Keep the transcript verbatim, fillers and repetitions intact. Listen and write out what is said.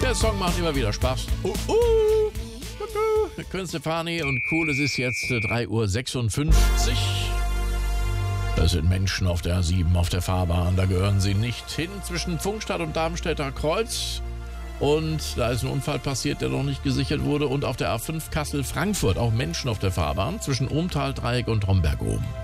Der Song macht immer wieder Spaß. Uh, uh. Gwen Stefani und cool, es ist jetzt drei Uhr sechsundfünfzig. Das sind Menschen auf der A sieben, auf der Fahrbahn. Da gehören sie nicht hin, zwischen Pfungstadt und Darmstädter Kreuz. Und da ist ein Unfall passiert, der noch nicht gesichert wurde. Und auf der A fünf Kassel-Frankfurt auch Menschen auf der Fahrbahn zwischen Ohmtal-Dreieck und Homberg oben.